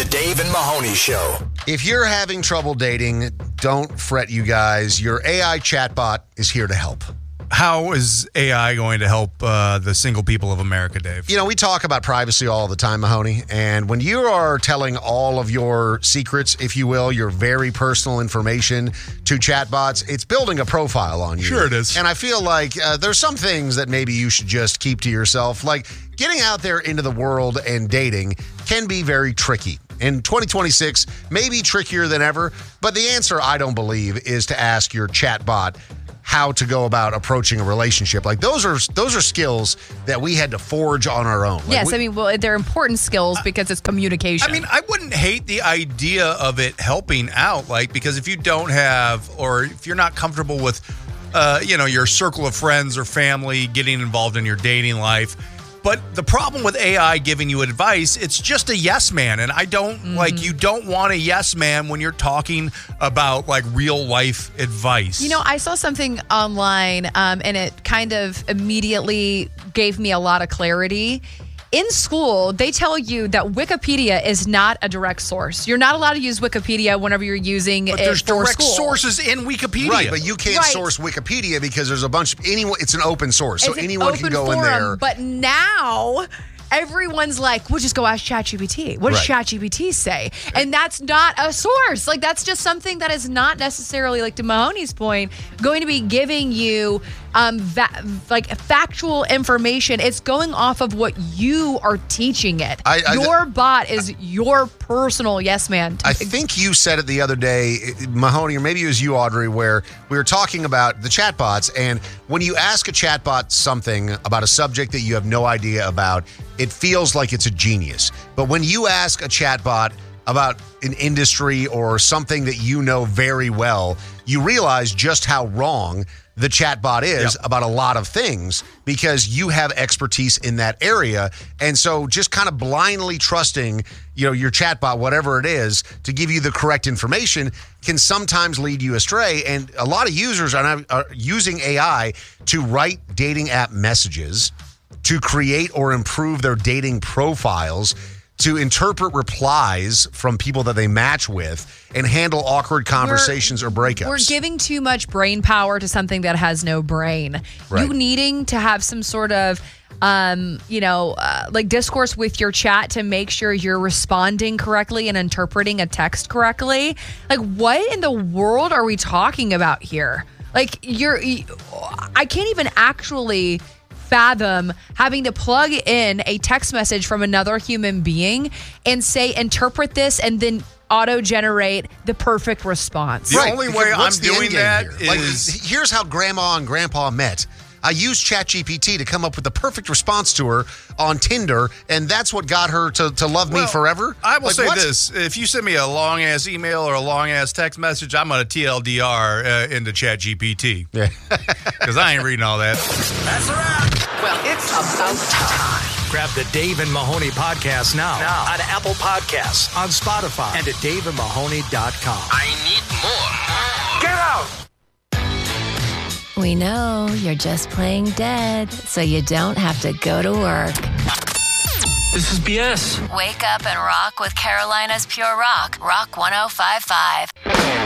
The Dave and Mahoney Show. If you're having trouble dating, don't fret, you guys. Your AI chatbot is here to help. How is AI going to help the single people of America, Dave? You know, we talk about privacy all the time, Mahoney, and when you are telling all of your secrets, if you will, your very personal information to chatbots, it's building a profile on you. Sure it is. And I feel like there's some things that maybe you should just keep to yourself. Like getting out there into the world and dating can be very tricky. In 2026, maybe trickier than ever, but the answer, I don't believe, is to ask your chatbot how to go about approaching a relationship. Like those are skills that we had to forge on our own. Like they're important skills because it's communication. I mean, I wouldn't hate the idea of it helping out, like, because if you don't have, or if you're not comfortable with, your circle of friends or family getting involved in your dating life. But the problem with AI giving you advice, it's just a yes man. And I don't you don't want a yes man when you're talking about like real life advice. You know, I saw something online and it kind of immediately gave me a lot of clarity. In school, they tell you that Wikipedia is not a direct source. You're not allowed to use Wikipedia whenever you're using it for school. There's direct sources in Wikipedia. Right, but you can't source Wikipedia because there's a bunch of it's an open source, so anyone can go in there. But now everyone's like, we'll just go ask ChatGPT. What does ChatGPT say? And that's not a source. Like, that's just something that is not necessarily, like to Mahoney's point, going to be giving you factual information. It's going off of what you are teaching it. Your bot is your personal yes man. I think you said it the other day, Mahoney, or maybe it was you, Audrey, where we were talking about the chatbots, and when you ask a chatbot something about a subject that you have no idea about, it feels like it's a genius. But when you ask a chatbot about an industry or something that you know very well, you realize just how wrong the chatbot is about a lot of things because you have expertise in that area. And so just kind of blindly trusting, your chatbot, whatever it is, to give you the correct information can sometimes lead you astray. And a lot of users are using AI to write dating app messages, to create or improve their dating profiles, to interpret replies from people that they match with, and handle awkward conversations or breakups. We're giving too much brain power to something that has no brain. Right. You needing to have some sort of, discourse with your chat to make sure you're responding correctly and interpreting a text correctly. Like, what in the world are we talking about here? Like, I can't even actually fathom having to plug in a text message from another human being and say, interpret this, and then auto-generate the perfect response. The only way I'm doing that is... Like, here's how Grandma and Grandpa met. I used ChatGPT to come up with the perfect response to her on Tinder, and that's what got her to love me forever. I will say this. If you send me a long-ass email or a long-ass text message, I'm going to TLDR into ChatGPT. Yeah. Because I ain't reading all that. That's a wrap. Well, it's about time. Grab the Dave and Mahoney podcast now on Apple Podcasts, on Spotify, and at daveandmahoney.com. I need more. Get out. We know you're just playing dead, so you don't have to go to work. This is BS. Wake up and rock with Carolina's Pure Rock, Rock 105.5.